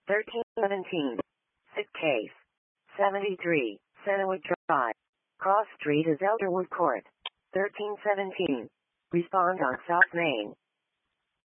1317. Sick case. 73, Centerwood Drive. Cross Street is Elderwood Court. 1317. Respond on South Main.